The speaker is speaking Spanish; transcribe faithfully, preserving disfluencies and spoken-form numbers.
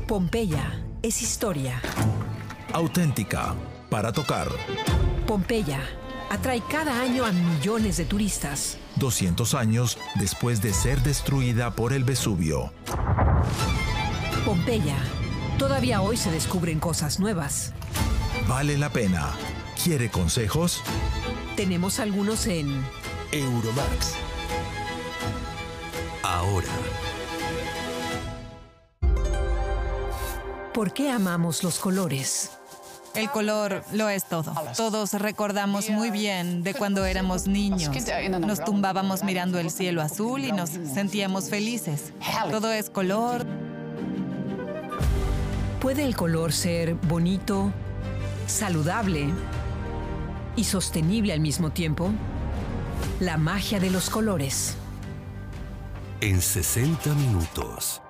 Pompeya es historia. Auténtica, para tocar. Pompeya atrae cada año a millones de turistas. doscientos años después de ser destruida por el Vesubio. Pompeya. Todavía hoy se descubren cosas nuevas. Vale la pena. ¿Quiere consejos? Tenemos algunos en Euromax. Ahora. ¿Por qué amamos los colores? El color lo es todo. Todos recordamos muy bien de cuando éramos niños. Nos tumbábamos mirando el cielo azul y nos sentíamos felices. Todo es color. ¿Puede el color ser bonito, saludable y sostenible al mismo tiempo? La magia de los colores. En sesenta minutos.